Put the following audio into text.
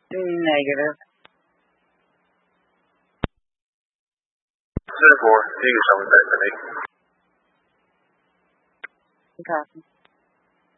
Negative. Center 4, you can tell me back to me. Copy.